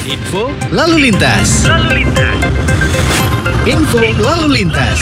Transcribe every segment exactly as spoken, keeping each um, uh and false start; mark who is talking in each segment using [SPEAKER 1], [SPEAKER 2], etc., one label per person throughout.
[SPEAKER 1] Info lalu lintas. Lalu lintas. Info lalu lintas.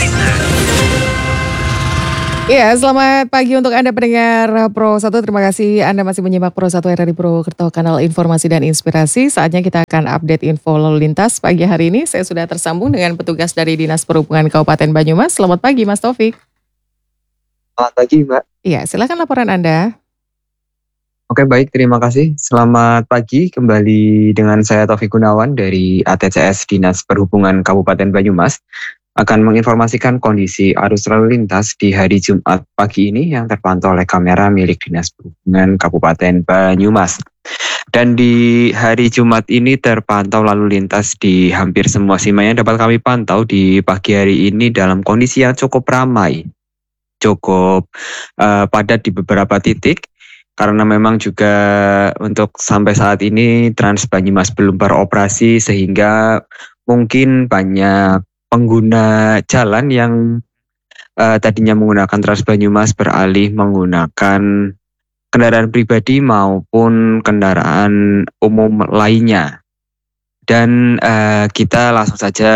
[SPEAKER 2] Ya, selamat pagi untuk Anda pendengar Pro satu. Terima kasih Anda masih menyimak Pro satu R R I Purwokerto, kanal informasi dan inspirasi. Saatnya kita akan update info lalu lintas. Pagi hari ini saya sudah tersambung dengan petugas dari Dinas Perhubungan Kabupaten Banyumas. Selamat pagi Mas Taufik.
[SPEAKER 3] Selamat pagi Mbak.
[SPEAKER 2] Iya, silakan laporan Anda.
[SPEAKER 3] Oke baik, terima kasih. Selamat pagi, kembali dengan saya Taufik Gunawan dari A T C S Dinas Perhubungan Kabupaten Banyumas. Akan menginformasikan kondisi arus lalu lintas di hari Jumat pagi ini yang terpantau oleh kamera milik Dinas Perhubungan Kabupaten Banyumas. Dan di hari Jumat ini terpantau lalu lintas di hampir semua sima yang dapat kami pantau di pagi hari ini dalam kondisi yang cukup ramai, cukup uh, padat di beberapa titik. Karena memang juga untuk sampai saat ini Trans Banyumas belum beroperasi, sehingga mungkin banyak pengguna jalan yang uh, tadinya menggunakan Trans Banyumas beralih menggunakan kendaraan pribadi maupun kendaraan umum lainnya. Dan uh, kita langsung saja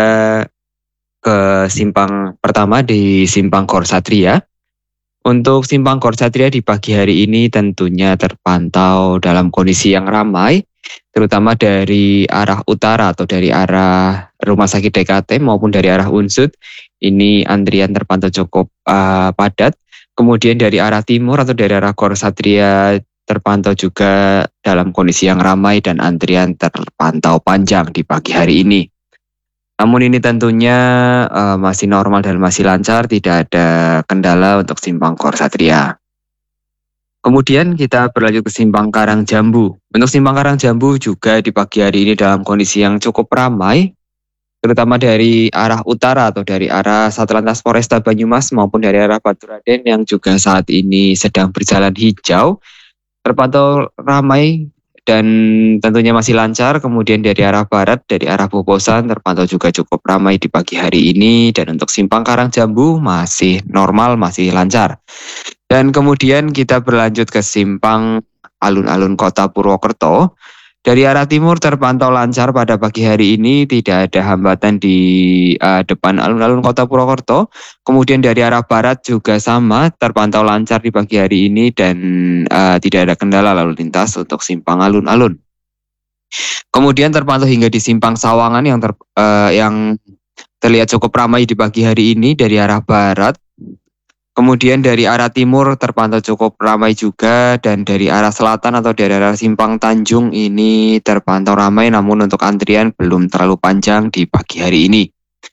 [SPEAKER 3] ke simpang pertama di Simpang Gor Satria. Untuk Simpang Gor Satria di pagi hari ini tentunya terpantau dalam kondisi yang ramai, terutama dari arah utara atau dari arah Rumah Sakit D K T maupun dari arah Unsud. Ini antrian terpantau cukup uh, padat. Kemudian dari arah timur atau dari arah Gor Satria terpantau juga dalam kondisi yang ramai dan antrian terpantau panjang di pagi hari ini. Namun ini tentunya uh, masih normal dan masih lancar, tidak ada kendala untuk Simpang Gor Satria. Kemudian kita berlanjut ke Simpang Karangjambu. Untuk Simpang Karangjambu juga di pagi hari ini dalam kondisi yang cukup ramai, terutama dari arah utara atau dari arah Satlantas Polresta Banyumas maupun dari arah Baturaden yang juga saat ini sedang berjalan hijau, terpantau ramai dan tentunya masih lancar. Kemudian dari arah barat, dari arah Bobosan terpantau juga cukup ramai di pagi hari ini. Dan untuk Simpang Karangjambu masih normal, masih lancar. Dan kemudian kita berlanjut ke Simpang Alun-Alun Kota Purwokerto. Dari arah timur terpantau lancar pada pagi hari ini, tidak ada hambatan di uh, depan Alun-Alun Kota Purwokerto. Kemudian dari arah barat juga sama, terpantau lancar di pagi hari ini dan uh, tidak ada kendala lalu lintas untuk Simpang Alun-Alun. Kemudian terpantau hingga di Simpang Sawangan yang ter, uh, yang terlihat cukup ramai di pagi hari ini dari arah barat. Kemudian dari arah timur terpantau cukup ramai juga, dan dari arah selatan atau dari arah Simpang Tanjung ini terpantau ramai, namun untuk antrian belum terlalu panjang di pagi hari ini.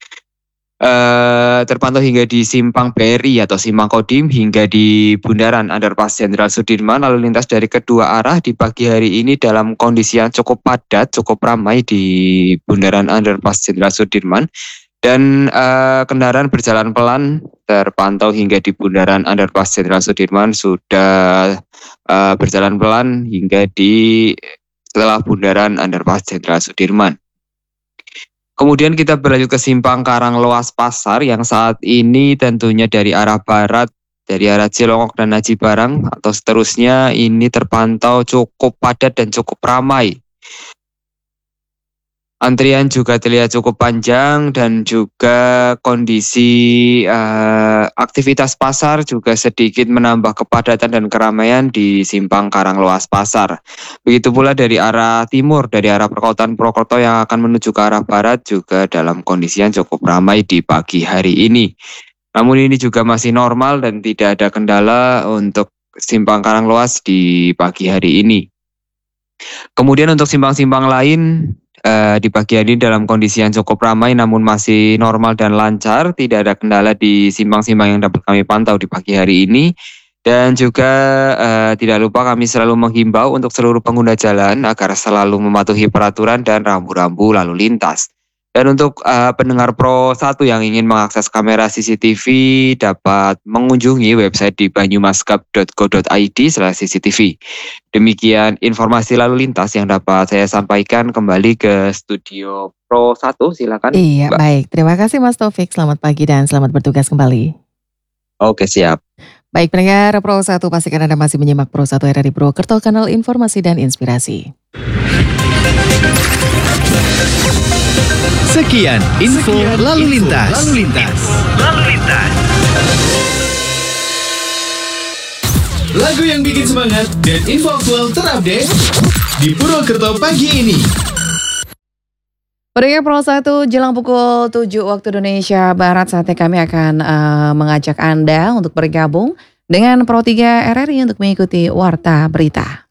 [SPEAKER 3] Uh, terpantau hingga di Simpang B R I atau Simpang Kodim hingga di Bundaran Underpass Jenderal Sudirman. Lalu lintas dari kedua arah di pagi hari ini dalam kondisi yang cukup padat, cukup ramai di Bundaran Underpass Jenderal Sudirman. Dan uh, kendaraan berjalan pelan terpantau hingga di Bundaran Underpass Jenderal Sudirman sudah uh, berjalan pelan hingga di setelah Bundaran Underpass Jenderal Sudirman. Kemudian kita berlanjut ke Simpang Karangloas Pasar yang saat ini tentunya dari arah barat, dari arah Cilongok dan Aji Barang atau seterusnya ini terpantau cukup padat dan cukup ramai. Antrian juga terlihat cukup panjang dan juga kondisi uh, aktivitas pasar juga sedikit menambah kepadatan dan keramaian di Simpang Karangloas Pasar. Begitu pula dari arah timur, dari arah perkotaan Purwokerto yang akan menuju ke arah barat juga dalam kondisi yang cukup ramai di pagi hari ini. Namun ini juga masih normal dan tidak ada kendala untuk Simpang Karangloas di pagi hari ini. Kemudian untuk simpang-simpang lain Uh, di pagi hari dalam kondisi yang cukup ramai namun masih normal dan lancar, tidak ada kendala di simpang-simpang yang dapat kami pantau di pagi hari ini. Dan juga uh, tidak lupa kami selalu menghimbau untuk seluruh pengguna jalan agar selalu mematuhi peraturan dan rambu-rambu lalu lintas. Dan untuk uh, pendengar Pro satu yang ingin mengakses kamera C C T V dapat mengunjungi website di banyumaskap dot go dot i d slash c c t v. Demikian informasi lalu lintas yang dapat saya sampaikan. Kembali ke studio Pro satu, silakan.
[SPEAKER 2] Iya, Mbak. Baik. Terima kasih Mas Taufik. Selamat pagi dan selamat bertugas kembali.
[SPEAKER 3] Oke, siap.
[SPEAKER 2] Baik, pendengar Pro satu, pastikan Anda masih menyimak Pro satu R R I Purwokerto, kanal informasi dan inspirasi.
[SPEAKER 1] Sekian info lalu lintas. Lalu lintas. Lalu lintas. Lagu yang bikin semangat dan info aktual terupdate di Purwokerto pagi ini.
[SPEAKER 2] Pendengar Pro satu jelang pukul tujuh waktu Indonesia Barat, saatnya kami akan uh, mengajak Anda untuk bergabung dengan Pro tiga R R I untuk mengikuti Warta Berita.